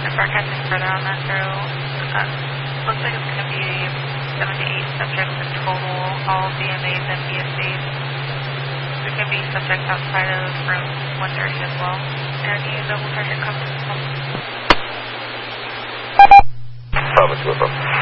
Forecasting further on that through. Looks like it's going to be 7 to 8 subjects in total, all DMAs and BSAs. There's going to be subjects outside of room 130 as well. And you double target coverage as well. Promise with them.